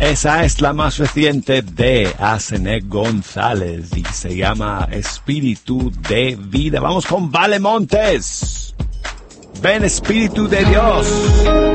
Esa es la más reciente de Asenet González y se llama Espíritu de Vida. Vamos con Vale Montes. Ven, Espíritu de Dios.